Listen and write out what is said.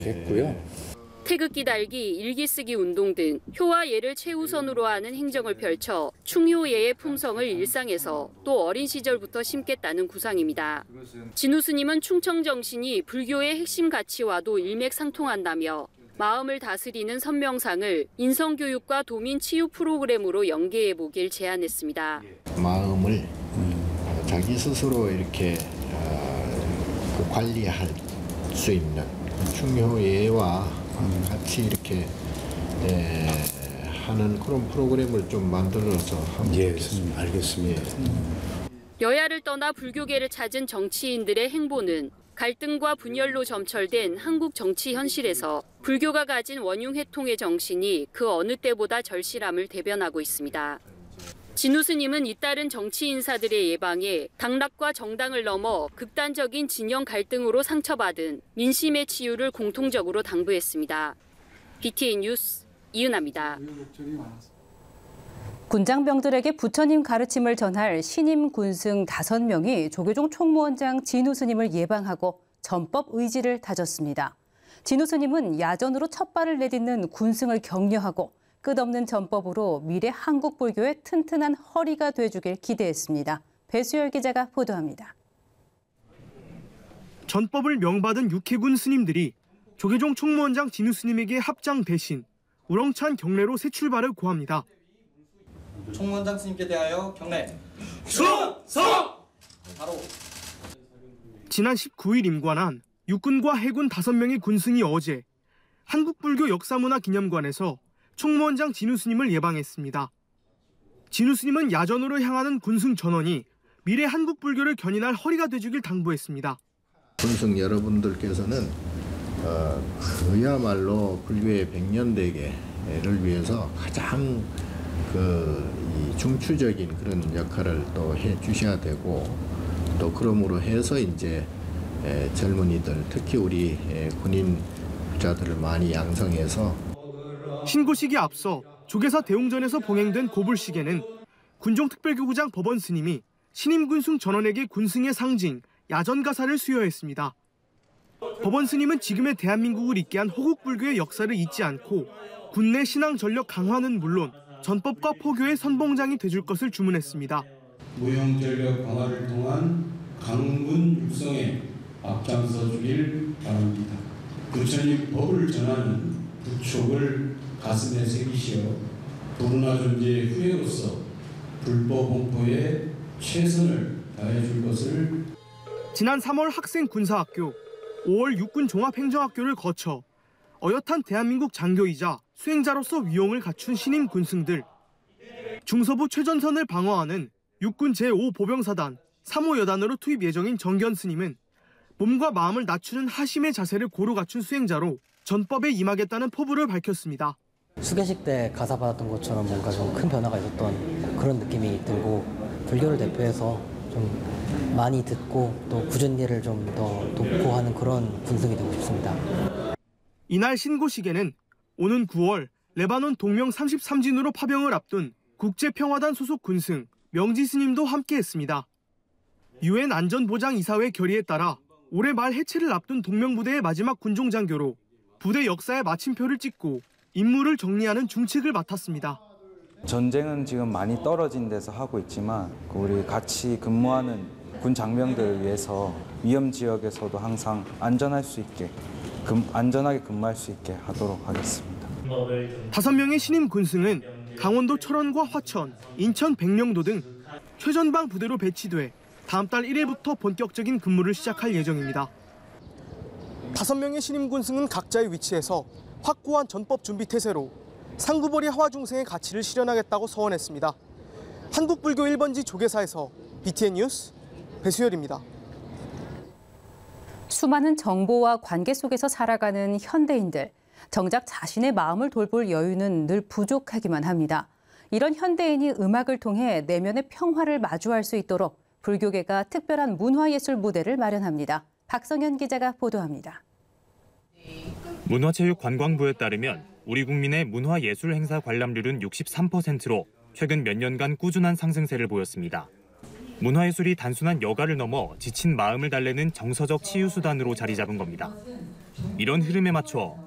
했고요. 태극기 달기, 일기 쓰기 운동 등 효와 예를 최우선으로 하는 행정을 펼쳐 충효예의 품성을 일상에서 또 어린 시절부터 심겠다는 구상입니다. 진우 스님은 충청 정신이 불교의 핵심 가치와도 일맥상통한다며 마음을 다스리는 선명상을 인성교육과 도민 치유 프로그램으로 연계해 보길 제안했습니다. 마음을 자기 스스로 이렇게 관리할 수 있는 충효예와 같이 이렇게 하는 그런 프로그램을 좀 만들어서 하면 좋겠습니다. 알겠습니다. 여야를 떠나 불교계를 찾은 정치인들의 행보는 갈등과 분열로 점철된 한국 정치 현실에서 불교가 가진 원융회통의 정신이 그 어느 때보다 절실함을 대변하고 있습니다. 진우 스님은 잇따른 정치 인사들의 예방에 당락과 정당을 넘어 극단적인 진영 갈등으로 상처받은 민심의 치유를 공통적으로 당부했습니다. BTN 뉴스 이은하입니다. 군장병들에게 부처님 가르침을 전할 신임 군승 5명이 조계종 총무원장 진우 스님을 예방하고 전법 의지를 다졌습니다. 진우 스님은 야전으로 첫 발을 내딛는 군승을 격려하고 끝없는 전법으로 미래 한국 불교의 튼튼한 허리가 돼주길 기대했습니다. 배수열 기자가 보도합니다. 전법을 명받은 육해군 스님들이 조계종 총무원장 진우 스님에게 합장 대신 우렁찬 경례로 새 출발을 고합니다. 총무원장 스님께 대하여 경례. 충성! 바로. 지난 19일 임관한 육군과 해군 5명의 군승이 어제 한국불교 역사문화기념관에서 총무원장 진우 스님을 예방했습니다. 진우 스님은 야전으로 향하는 군승 전원이 미래 한국 불교를 견인할 허리가 돼주길 당부했습니다. 군승 여러분들께서는 그야말로 불교의 100년대계를 위해서 가장 이 중추적인 그런 역할을 또 해주셔야 되고 또 그러므로 해서 이제 젊은이들 특히 우리 군인 부자들을 많이 양성해서 신고식에 앞서 조계사 대웅전에서 봉행된 고불식에는 군종특별교구장 법원 스님이 신임 군승 전원에게 군승의 상징 야전가사를 수여했습니다. 법원 스님은 지금의 대한민국을 잇게 한 호국불교의 역사를 잊지 않고 군내 신앙 전력 강화는 물론 전법과 포교의 선봉장이 돼줄 것을 주문했습니다. 무형전력 강화를 통한 강군 육성에 앞장서 주길 바랍니다. 부처님 법을 전하는 부촉을 가슴에 새기시어 도루나 존재의 후예로서 불법 공포에 최선을 다해 줄 것을. 지난 3월 학생군사학교, 5월 육군종합행정학교를 거쳐 어엿한 대한민국 장교이자 수행자로서 위용을 갖춘 신임 군승들. 중서부 최전선을 방어하는 육군 제5보병사단 3호 여단으로 투입 예정인 정견 스님은 몸과 마음을 낮추는 하심의 자세를 고루 갖춘 수행자로 전법에 임하겠다는 포부를 밝혔습니다. 수계식 때 가사 받았던 것처럼 뭔가 좀 큰 변화가 있었던 그런 느낌이 들고 불교를 대표해서 좀 많이 듣고 또 굳은 일을 좀 더 돕고 하는 그런 군승이 되고 싶습니다. 이날 신고식에는 오는 9월 레바논 동명 33진으로 파병을 앞둔 국제평화단 소속 군승 명지 스님도 함께했습니다. UN 안전보장이사회 결의에 따라 올해 말 해체를 앞둔 동명부대의 마지막 군종장교로 부대 역사의 마침표를 찍고 임무를 정리하는 중책을 맡았습니다. 전쟁은 지금 많이 떨어진 데서 하고 있지만 우리 같이 근무하는 군 장병들을 위해서 위험 지역에서도 항상 안전할 수 있게 안전하게 근무할 수 있게 하도록 하겠습니다. 5명의 신임 군승은 강원도 철원과 화천, 인천 백령도 등 최전방 부대로 배치돼 다음 달 1일부터 본격적인 근무를 시작할 예정입니다. 5명의 신임 군승은 각자의 위치에서 확고한 전법 준비 태세로 상구벌이 하와중생의 가치를 실현하겠다고 서원했습니다. 한국불교 1번지 조계사에서 BTN 뉴스 배수열입니다. 수많은 정보와 관계 속에서 살아가는 현대인들. 정작 자신의 마음을 돌볼 여유는 늘 부족하기만 합니다. 이런 현대인이 음악을 통해 내면의 평화를 마주할 수 있도록 불교계가 특별한 문화예술 무대를 마련합니다. 박성현 기자가 보도합니다. 문화체육관광부에 따르면 우리 국민의 문화예술 행사 관람률은 63%로 최근 몇 년간 꾸준한 상승세를 보였습니다. 문화예술이 단순한 여가를 넘어 지친 마음을 달래는 정서적 치유수단으로 자리 잡은 겁니다. 이런 흐름에 맞춰